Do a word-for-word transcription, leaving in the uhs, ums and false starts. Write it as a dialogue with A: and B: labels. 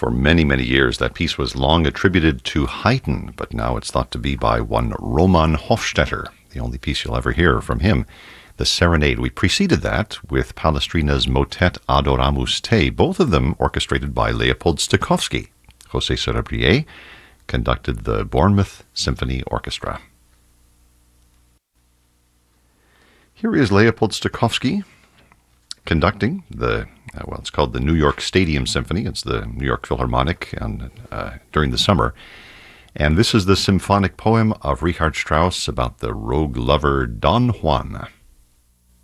A: For many, many years, that piece was long attributed to Haydn, but now it's thought to be by one Roman Hofstetter, the only piece you'll ever hear from him, the Serenade. We preceded that with Palestrina's Motet Adoramus Te, both of them orchestrated by Leopold Stokowski. José Sorabrier conducted the Bournemouth Symphony Orchestra. Here is Leopold Stokowski conducting the, uh, well, it's called the New York Stadium Symphony. It's the New York Philharmonic and, uh, during the summer. And this is the symphonic poem of Richard Strauss about the rogue lover Don Juan.